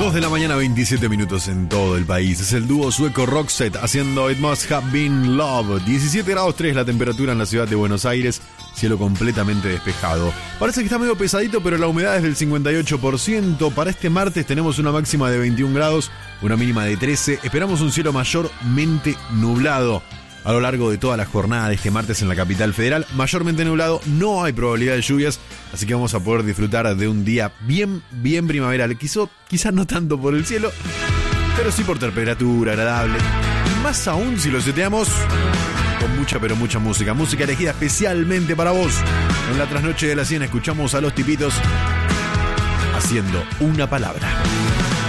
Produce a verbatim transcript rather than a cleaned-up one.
dos de la mañana, veintisiete minutos en todo el país. Es el dúo sueco Roxette haciendo It Must Have Been Love. diecisiete grados tres la temperatura en la ciudad de Buenos Aires. Cielo completamente despejado. Parece que está medio pesadito, pero la humedad es del cincuenta y ocho por ciento. Para este martes tenemos una máxima de veintiún grados, una mínima de trece. Esperamos un cielo mayormente nublado a lo largo de toda la jornada de este martes en la capital federal. Mayormente nublado, no hay probabilidad de lluvias, así que vamos a poder disfrutar de un día bien, bien primaveral. Quizá, quizás no tanto por el cielo, pero sí por temperatura agradable. Y más aún si lo seteamos con mucha, pero mucha música. Música elegida especialmente para vos. En la trasnoche de la cien escuchamos a Los Tipitos haciendo Una Palabra.